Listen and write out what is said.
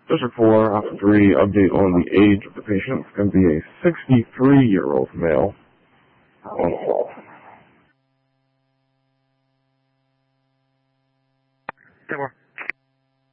District 4, Officer 3, update on the age of the patient. It's going to be a 63-year-old male on call. 10-4.